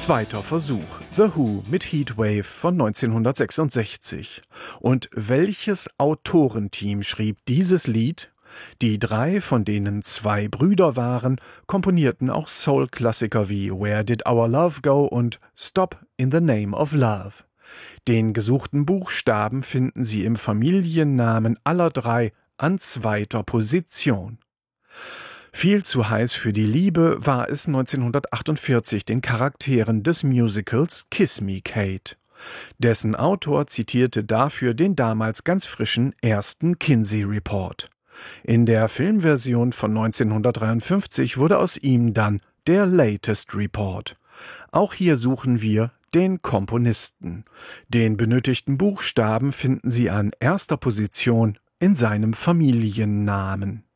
Zweiter Versuch. The Who mit Heatwave von 1966. Und welches Autorenteam schrieb dieses Lied? Die drei, von denen zwei Brüder waren, komponierten auch Soul-Klassiker wie Where Did Our Love Go und Stop in the Name of Love. Den gesuchten Buchstaben finden Sie im Familiennamen aller drei an zweiter Position. Viel zu heiß für die Liebe war es 1948 den Charakteren des Musicals Kiss Me, Kate. Dessen Autor zitierte dafür den damals ganz frischen ersten Kinsey-Report. In der Filmversion von 1953 wurde aus ihm dann der Latest Report. Auch hier suchen wir den Komponisten. Den benötigten Buchstaben finden Sie an erster Position in seinem Familiennamen.